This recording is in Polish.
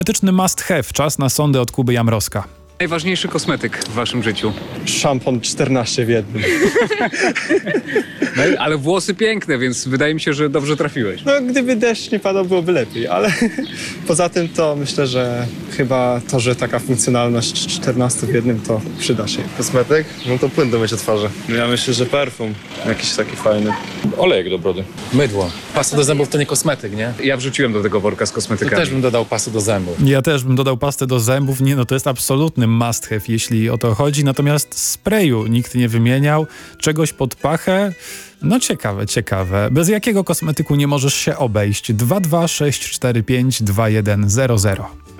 Kosmetyczny must have. Czas na sondy od Kuby Jamrowska. Najważniejszy kosmetyk w waszym życiu? Szampon 14 w jednym. No, ale włosy piękne, więc wydaje mi się, że dobrze trafiłeś. No, gdyby deszcz nie padał, byłoby lepiej, ale poza tym to myślę, że chyba to, że taka funkcjonalność 14 w jednym, to przyda się. Kosmetyk? No to płyn do mycia twarzy. Ja myślę, że perfum jakiś taki fajny. Olejek do brody. Mydło. Pasta do zębów to nie kosmetyk, nie? Ja wrzuciłem do tego worka z To kosmetykami. też bym dodał pastę do zębów. Ja też bym dodał pastę do zębów. Nie, no to jest absolutny must have, jeśli o to chodzi. Natomiast sprayu nikt nie wymieniał. Czegoś pod pachę? No ciekawe. Bez jakiego kosmetyku nie możesz się obejść? 226452100.